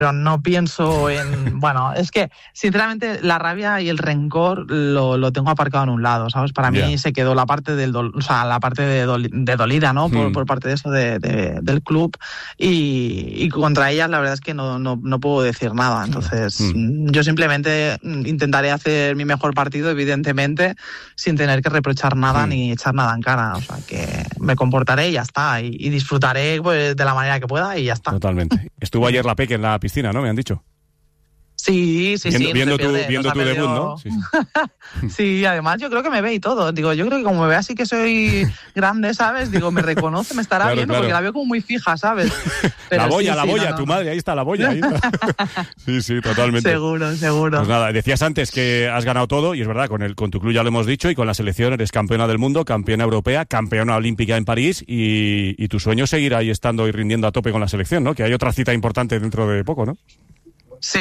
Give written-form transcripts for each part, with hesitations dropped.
no pienso en... Bueno, es que, sinceramente, la rabia y el rencor lo tengo aparcado en un lado, ¿sabes? Para mí se quedó la parte la parte de dolida, ¿no? Por parte de eso del club, y contra ellas la verdad es que no puedo decir nada. Entonces, yo simplemente intentaré hacer mi mejor partido, evidentemente, sin tener que reprochar nada ni echar nada en cara. O sea, que me comportaré y ya está. Y disfrutaré pues, de la manera que pueda y ya está. Totalmente. Estuvo ayer la Peque en la piscina, ¿no? Me han dicho. Sí. Viendo tu debut, ¿no? Sí. Sí, además yo creo que me ve y todo. Digo, yo creo que como me ve así que soy grande, ¿sabes? Digo, me reconoce, me estará viendo, porque la veo como muy fija, ¿sabes? Pero la boya, tu madre, ahí está la boya. Ahí está. Sí, totalmente. Seguro. Pues nada, decías antes que has ganado todo, y es verdad, con tu club ya lo hemos dicho, y con la selección eres campeona del mundo, campeona europea, campeona olímpica en París, y tu sueño es seguir ahí estando y rindiendo a tope con la selección, ¿no? Que hay otra cita importante dentro de poco, ¿no? Sí,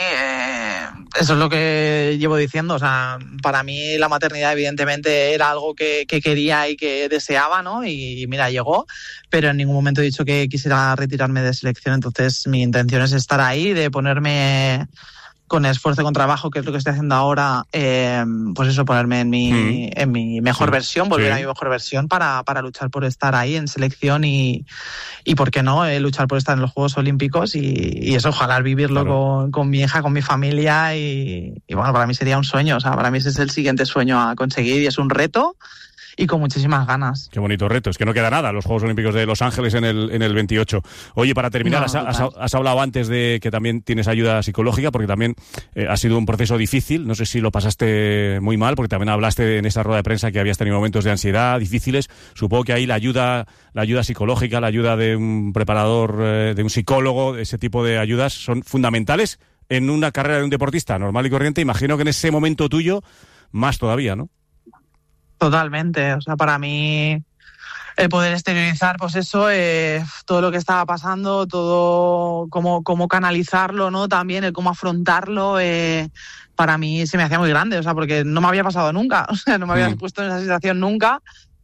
eso es lo que llevo diciendo. O sea, para mí la maternidad evidentemente era algo que quería y que deseaba, ¿no? Y mira, llegó, pero en ningún momento he dicho que quisiera retirarme de selección. Entonces mi intención es estar ahí, de ponerme con esfuerzo y con trabajo, que es lo que estoy haciendo ahora, pues eso, ponerme en mi mejor versión, volver a mi mejor versión para luchar por estar ahí en selección y ¿por qué no? Luchar por estar en los Juegos Olímpicos y eso, ojalá vivirlo con mi hija, con mi familia y bueno, para mí sería un sueño, o sea, para mí ese es el siguiente sueño a conseguir y es un reto. Y con muchísimas ganas. Qué bonito reto. Es que no queda nada los Juegos Olímpicos de Los Ángeles en el 28. Oye, para terminar, has hablado antes de que también tienes ayuda psicológica, porque también ha sido un proceso difícil. No sé si lo pasaste muy mal, porque también hablaste en esa rueda de prensa que habías tenido momentos de ansiedad difíciles. Supongo que ahí la ayuda psicológica, la ayuda de un preparador, de un psicólogo, ese tipo de ayudas son fundamentales en una carrera de un deportista normal y corriente. Imagino que en ese momento tuyo, más todavía, ¿no? Totalmente, o sea, para mí el poder exteriorizar, pues eso, todo lo que estaba pasando, todo cómo canalizarlo, ¿no? También el cómo afrontarlo, para mí se me hacía muy grande, o sea, porque no me había pasado nunca, o sea, no me había puesto en esa situación nunca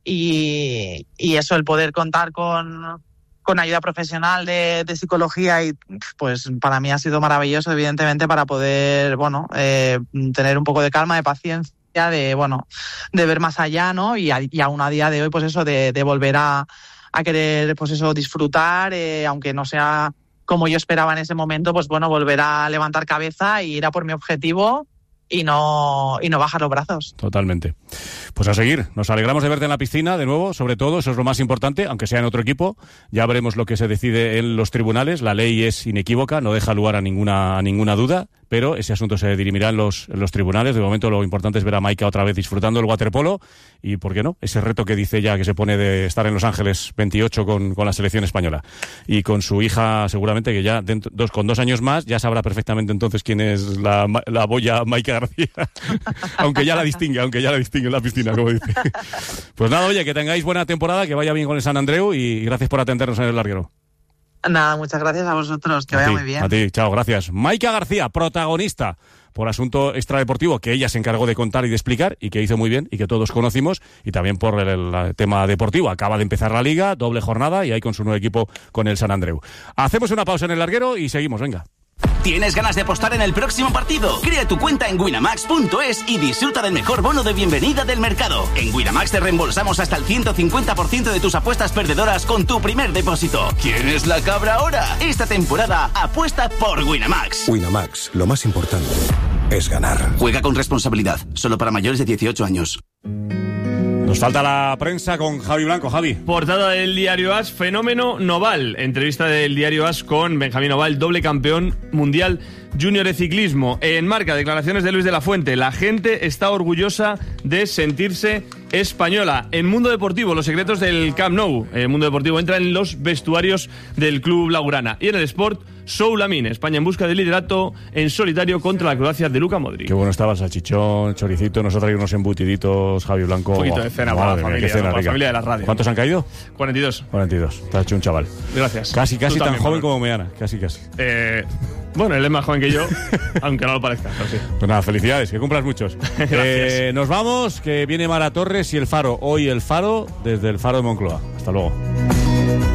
y eso, el poder contar con ayuda profesional de psicología y pues para mí ha sido maravilloso, evidentemente, para poder, bueno, tener un poco de calma, de paciencia, de ver más allá, ¿no? Y aún a día de hoy, pues eso, de volver a querer, pues eso, disfrutar, aunque no sea como yo esperaba en ese momento, pues bueno, volver a levantar cabeza e ir a por mi objetivo y no bajar los brazos. Totalmente. Pues a seguir. Nos alegramos de verte en la piscina de nuevo, sobre todo, eso es lo más importante, aunque sea en otro equipo. Ya veremos lo que se decide en los tribunales. La ley es inequívoca, no deja lugar a ninguna duda, pero ese asunto se dirimirá en los tribunales. De momento lo importante es ver a Maika otra vez disfrutando el waterpolo y, ¿por qué no?, ese reto que dice ya que se pone de estar en Los Ángeles 28 con la selección española. Y con su hija, seguramente que ya con 2 años más, ya sabrá perfectamente entonces quién es la boya Maika García. aunque ya la distingue en la piscina, como dice. Pues nada, oye, que tengáis buena temporada, que vaya bien con el San Andreu y gracias por atendernos en el larguero. Nada, muchas gracias a vosotros, que vaya muy bien. A ti, chao, gracias. Maika García, protagonista por asunto extradeportivo que ella se encargó de contar y de explicar y que hizo muy bien y que todos conocimos, y también por el tema deportivo. Acaba de empezar la liga, doble jornada y ahí con su nuevo equipo con el San Andreu. Hacemos una pausa en el larguero y seguimos, venga. ¿Tienes ganas de apostar en el próximo partido? Crea tu cuenta en Winamax.es y disfruta del mejor bono de bienvenida del mercado. En Winamax te reembolsamos hasta el 150% de tus apuestas perdedoras con tu primer depósito. ¿Quién es la cabra ahora? Esta temporada apuesta por Winamax. Winamax, lo más importante es ganar. Juega con responsabilidad, solo para mayores de 18 años. Nos falta la prensa con Javi Blanco. Javi. Portada del diario AS, fenómeno Noval. Entrevista del diario AS con Benjamín Noval, doble campeón mundial junior de ciclismo. En Marca, declaraciones de Luis de la Fuente. La gente está orgullosa de sentirse española. En Mundo Deportivo, los secretos del Camp Nou. Mundo Deportivo entra en los vestuarios del club blaugrana. Y en el Sport, Soulamine, España en busca de liderato en solitario contra la Croacia de Luka Modric. Qué bueno estaba el salchichón, choricito, nosotros hay unos embutiditos, Javi Blanco. Un poquito de cena para la familia, para la familia de la radio. ¿Cuántos han caído? 42. 42, te has hecho un chaval. Gracias. Casi tan joven como Meana, casi. Bueno, él es más joven que yo, aunque no lo parezca, pero sí. Pues nada, felicidades, que cumplas muchos. Gracias. Nos vamos, que viene Mara Torres y El Faro. Hoy El Faro, desde El Faro de Moncloa. Hasta luego.